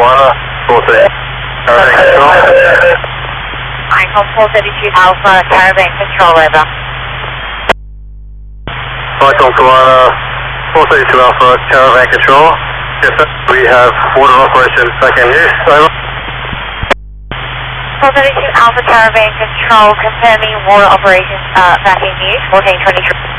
Koala, 432, Caravan Control. Icon 432 Alpha, Caravan Control, over. Icon Koala, 432 Alpha, Caravan Control. Yes, sir. We have water operation back in use, over. 432 Alpha, Caravan Control, confirming water operations back in use, 1423.